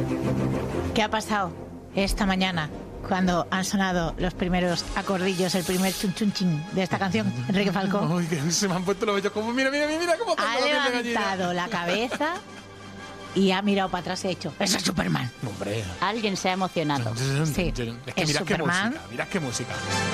¿Qué ha pasado esta mañana cuando han sonado los primeros acordillos, el primer chun chun chin de esta canción, Enrique Falcó? Uy, que se me han puesto los vellos como, mira cómo tengo Ha la piel de gallina. levantado la cabeza y ha mirado para atrás y ha dicho, ¡eso es Superman! Hombre. Alguien se ha emocionado. Sí, Es que es mirad qué Superman. música, mirad qué música.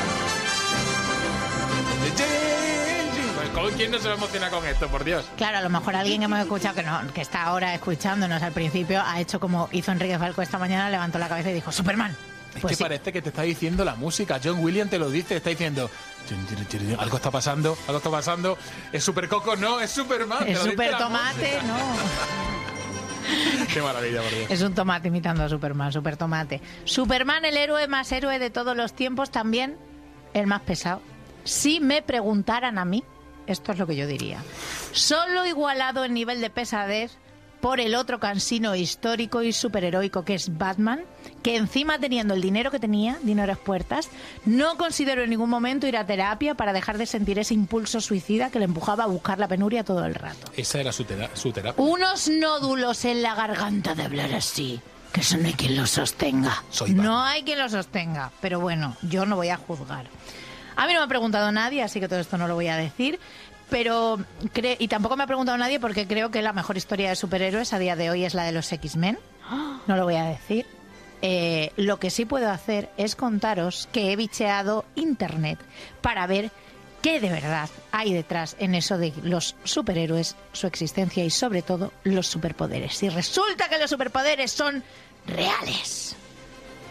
¿Quién no se va a emocionar con esto, por Dios? Claro, a lo mejor alguien que hemos escuchado, que está ahora escuchándonos al principio, ha hecho como hizo Enrique Falcó esta mañana, levantó la cabeza y dijo, ¡Superman! Es Pues que sí. parece que te está diciendo la música. John Williams te lo dice, está diciendo algo está pasando, es Super Coco, no, es Superman. Es te lo dice Super la Tomate, música. no. Qué maravilla, por Dios. Es un tomate imitando a Superman, Super Tomate. Superman, el héroe más héroe de todos los tiempos, también el más pesado. Si me preguntaran a mí, esto es lo que yo diría. Solo igualado en nivel de pesadez por el otro cansino histórico y superheroico que es Batman, que encima teniendo el dinero que tenía, dinero a puertas, no consideró en ningún momento ir a terapia para dejar de sentir ese impulso suicida que le empujaba a buscar la penuria todo el rato. Esa era su terapia. Unos nódulos en la garganta de hablar así, que eso no hay quien lo sostenga. No hay quien lo sostenga, pero bueno, yo no voy a juzgar. A mí no me ha preguntado nadie, así que todo esto no lo voy a decir. Pero y tampoco me ha preguntado nadie porque creo que la mejor historia de superhéroes a día de hoy es la de los X-Men. No lo voy a decir. Lo que sí puedo hacer es contaros que he bicheado internet para ver qué de verdad hay detrás en eso de los superhéroes, su existencia y sobre todo los superpoderes. Y resulta que los superpoderes son reales.